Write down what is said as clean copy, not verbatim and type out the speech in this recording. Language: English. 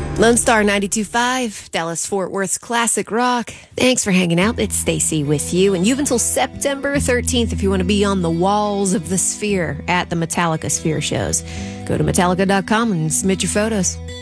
Lone Star 92.5, Dallas-Fort Worth's classic rock. Thanks for hanging out. It's Stacy with you. And you've until September 13th if you want to be on the walls of the Sphere at the Metallica Sphere shows. Go to Metallica.com and submit your photos.